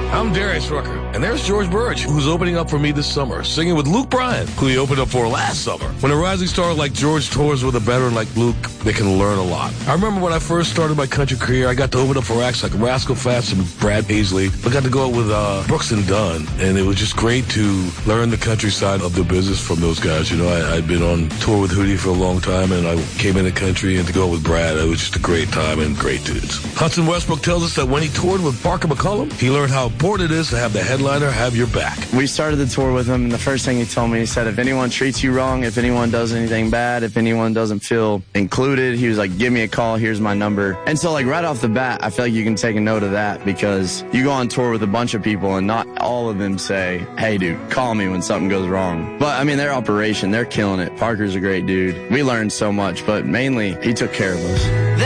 I'm Darius Rucker, and there's George Burge, who's opening up for me this summer, singing with Luke Bryan, who he opened up for last summer. When a rising star like George tours with a veteran like Luke, they can learn a lot. I remember when I first started my country career, I got to open up for acts like Rascal Flatts and Brad Paisley. I got to go out with Brooks and Dunn, and it was just great to learn the country side of the business from those guys. You know, I'd been on tour with Hootie for a long time, and I came in the country, and to go out with Brad, it was just a great time and great dudes. Hudson Westbrook tells us that when he toured with Parker McCollum, he learned how important it is to have the headliner have your back. We started the tour with him, and the first thing he told me, he said, if anyone treats you wrong, if anyone does anything bad, if anyone doesn't feel included, he was like, give me a call, here's my number. And so, like, right off the bat, I feel like you can take a note of that, because you go on tour with a bunch of people, and not all of them say, hey, dude, call me when something goes wrong. But, I mean, their operation, they're killing it. Parker's a great dude. We learned so much, but mainly, he took care of us.